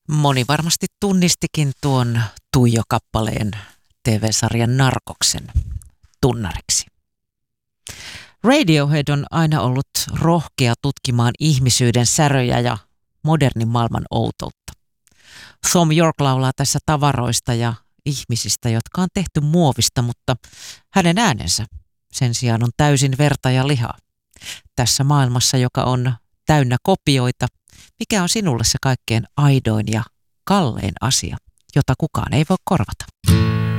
Moni varmasti tunnistikin tuon Tuijo-kappaleen TV-sarjan Narcoksen tunnariksi. Radiohead on aina ollut rohkea tutkimaan ihmisyyden säröjä ja modernin maailman outoutta. Thom Yorke laulaa tässä tavaroista ja ihmisistä, jotka on tehty muovista, mutta hänen äänensä sen sijaan on täysin verta ja lihaa. Tässä maailmassa, joka on täynnä kopioita, mikä on sinulle se kaikkein aidoin ja kallein asia, jota kukaan ei voi korvata?